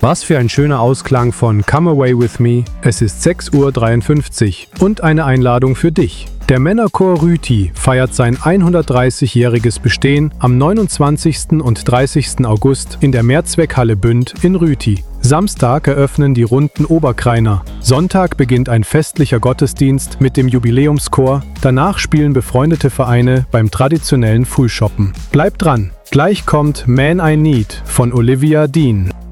Was für ein schöner Ausklang von Come Away With Me. Es ist 6:53 Uhr und eine Einladung für dich. Der Männerchor Rüti feiert sein 130-jähriges Bestehen am 29. und 30. August in der Mehrzweckhalle Bünd in Rüti. Samstag eröffnen die Runden Oberkrainer. Sonntag beginnt ein festlicher Gottesdienst mit dem Jubiläumschor. Danach spielen befreundete Vereine beim traditionellen Frühschoppen. Bleibt dran! Gleich kommt Man I Need von Olivia Dean.